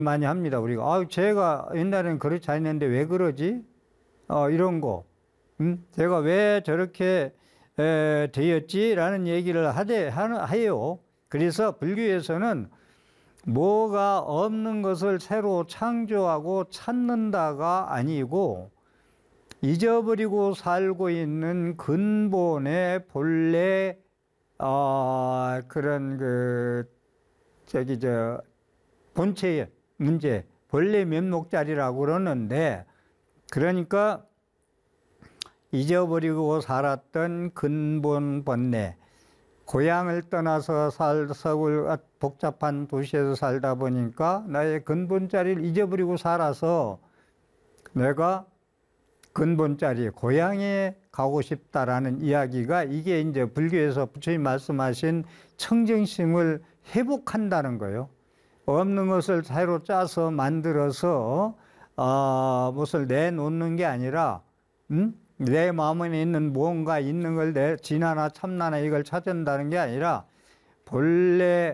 많이 합니다. 우리가 제가 옛날에는 그렇지 않았는데 왜 그러지? 이런 거. 제가 왜 저렇게 되었지라는 얘기를 해요. 그래서 불교에서는 뭐가 없는 것을 새로 창조하고 찾는다가 아니고 잊어버리고 살고 있는 근본의 본래 그런 본체의 문제, 본래 면목자리라고 그러는데, 그러니까 잊어버리고 살았던 근본 본래, 고향을 떠나서 서울 복잡한 도시에서 살다 보니까 나의 근본 자리를 잊어버리고 살아서 내가 근본 자리, 고향에 가고 싶다라는 이야기가, 이게 이제 불교에서 부처님 말씀하신 청정심을 회복한다는 거예요. 없는 것을 새로 짜서 만들어서 무엇을 내놓는 게 아니라 내 마음에 있는 무언가 있는 걸 진하나 참나나 이걸 찾는다는 게 아니라 본래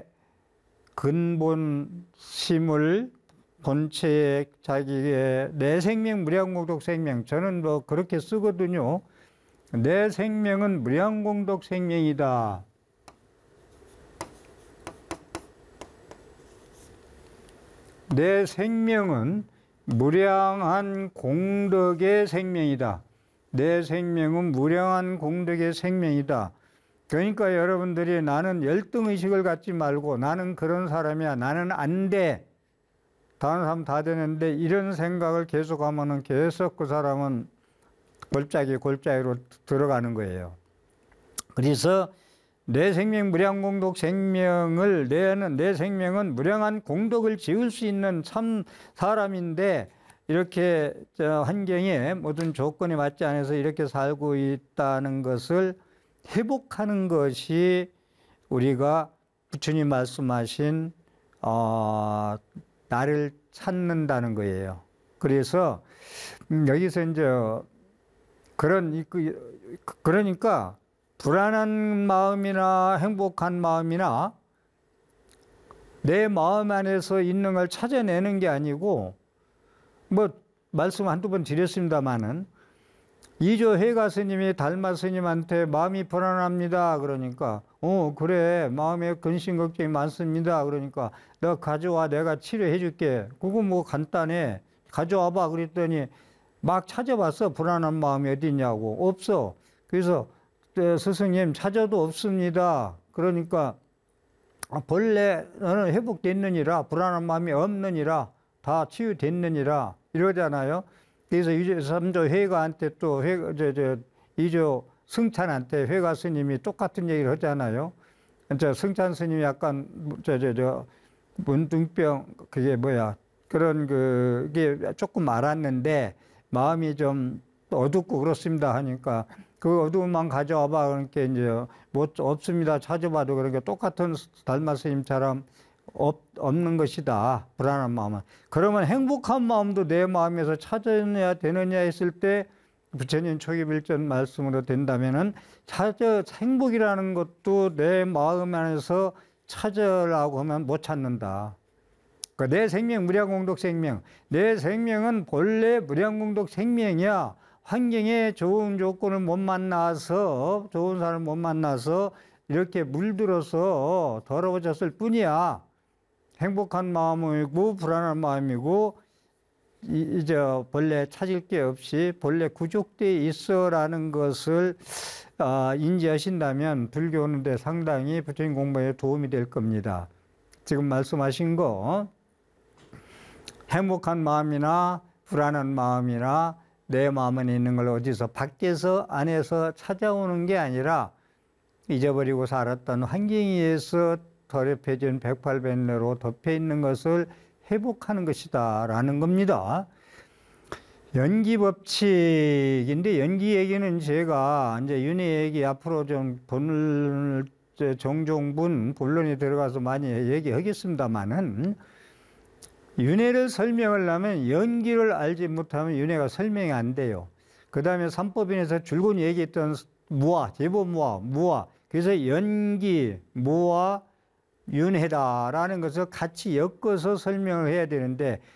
근본심을 본체의 자기의 내 생명 무량공덕 생명, 저는 뭐 그렇게 쓰거든요. 내 생명은 무량공덕 생명이다. 내 생명은 무량한 공덕의 생명이다. 내 생명은 무량한 공덕의 생명이다. 그러니까 여러분들이 나는 열등의식을 갖지 말고 나는 그런 사람이야, 나는 안 돼, 다른 사람 다 되는데, 이런 생각을 계속하면은 계속 그 사람은 골짜기로 들어가는 거예요. 그래서 내 생명 무량공덕 생명을, 내 생명은 무량한 공덕을 지을 수 있는 참 사람인데, 이렇게 환경에 모든 조건에 맞지 않아서 이렇게 살고 있다는 것을 회복하는 것이 우리가 부처님 말씀하신 나를 찾는다는 거예요. 그래서 여기서 이제 그러니까 불안한 마음이나 행복한 마음이나 내 마음 안에서 있는 걸 찾아내는 게 아니고, 뭐 말씀 한두 번 드렸습니다마는, 이조 회가 스님이 달마 스님한테 마음이 불안합니다 그러니까 그래, 마음에 근심 걱정이 많습니다 그러니까 너 가져와, 내가 치료해 줄게. 그거 뭐 간단해, 가져와봐 그랬더니 막 찾아봤어. 불안한 마음이 어디 있냐고. 없어. 그래서 스승님 찾아도 없습니다. 그러니까 본래 너는 회복됐느니라, 불안한 마음이 없느니라, 다 치유됐느니라 이러잖아요. 그래서 이조 삼조 회가한테 또 이조 승찬한테 회가 스님이 똑같은 얘기를 하잖아요. 승찬 스님이 약간 문둥병, 그게 뭐야, 그런 그게 조금 알았는데 마음이 좀 어둡고 그렇습니다 하니까 그 어두움만 가져와봐 그러니까 이제 없습니다 찾아봐도, 그러니까 똑같은 달마 스님처럼 없는 것이다, 불안한 마음은. 그러면 행복한 마음도 내 마음에서 찾아내야 되느냐 했을 때, 부처님 초기일전 말씀으로 된다면은 행복이라는 것도 내 마음 안에서 찾으라고 하면 못 찾는다. 그러니까 내 생명 무량공덕 생명, 내 생명은 본래 무량공덕 생명이야. 환경에 좋은 조건을 못 만나서, 좋은 사람을 못 만나서 이렇게 물들어서 더러워졌을 뿐이야. 행복한 마음이고 불안한 마음이고 이제 본래 찾을 게 없이 본래 구족되어 있어라는 것을 인지하신다면 불교하는데 상당히 부처님 공부에 도움이 될 겁니다. 지금 말씀하신 거, 행복한 마음이나 불안한 마음이나 내 마음에 있는 걸 어디서 밖에서 안에서 찾아오는 게 아니라 잊어버리고 살았던 환경에 의해서 더럽혀진 108변내로 덮여 있는 것을 회복하는 것이다 라는 겁니다. 연기법칙인데, 연기 얘기는 제가 이제 윤회 얘기 앞으로 좀 종종분 본론에 들어가서 많이 얘기하겠습니다만은, 윤회를 설명을 하면 연기를 알지 못하면 윤회가 설명이 안 돼요. 그 다음에 삼법인에서 줄곧 얘기했던 무아, 제보무아, 무아. 그래서 연기, 무아, 윤회다라는 것을 같이 엮어서 설명을 해야 되는데